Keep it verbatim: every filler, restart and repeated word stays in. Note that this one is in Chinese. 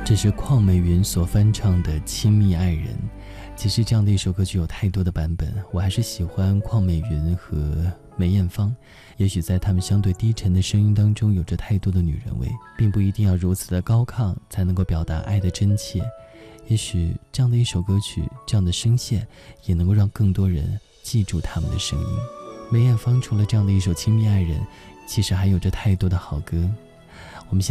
这是邝美云所翻唱的《亲密爱人》。其实这样的一首歌曲有太多的版本，我还是喜欢邝美云和梅艳芳。也许在他们相对低沉的声音当中有着太多的女人味，并不一定要如此的高亢才能够表达爱的真切。也许这样的一首歌曲，这样的声线也能够让更多人记住他们的声音。梅艳芳除了这样的一首《亲密爱人》，其实还有着太多的好歌，